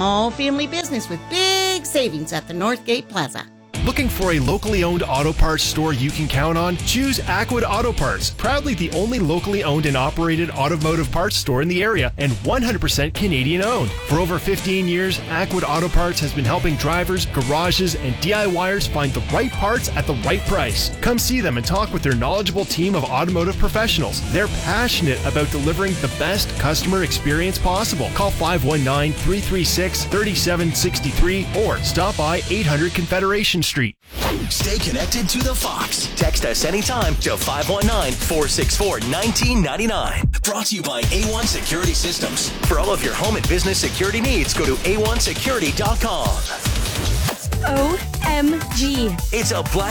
small family business with big savings at the Northgate Plaza. Looking for a locally owned auto parts store you can count on? Choose Aquid Auto Parts, proudly the only locally owned and operated automotive parts store in the area and 100% Canadian owned. For over 15 years, Aquid Auto Parts has been helping drivers, garages, and DIYers find the right parts at the right price. Come see them and talk with their knowledgeable team of automotive professionals. They're passionate about delivering the best customer experience possible. Call 519-336-3763 or stop by 800 Confederation Street. Stay connected to the Fox. Text us anytime to 519-464-1999. Brought to you by A1 Security Systems. For all of your home and business security needs, go to a1security.com. OMG. It's a Black